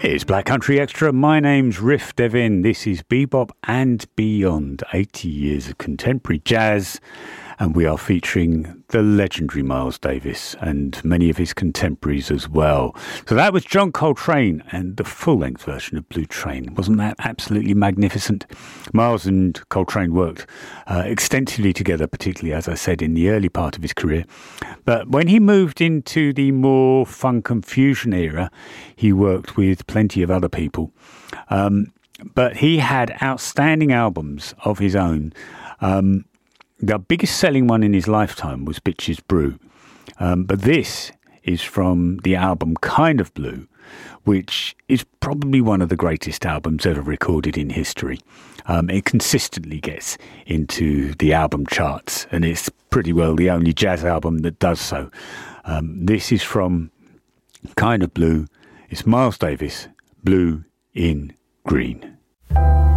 It's Black Country Extra. My name's Riff Devin. This is Bebop and Beyond, 80 years of contemporary jazz. And we are featuring the legendary Miles Davis and many of his contemporaries as well. So that was John Coltrane and the full-length version of Blue Train. Wasn't that absolutely magnificent? Miles and Coltrane worked extensively together, particularly, as I said, in the early part of his career. But when he moved into the more funk and fusion era, he worked with plenty of other people. But he had outstanding albums of his own. The biggest selling one in his lifetime was Bitches Brew. But this is from the album Kind of Blue, which is probably one of the greatest albums ever recorded in history. It consistently gets into the album charts, and it's pretty well the only jazz album that does so. This is from Kind of Blue. It's Miles Davis, Blue in Green.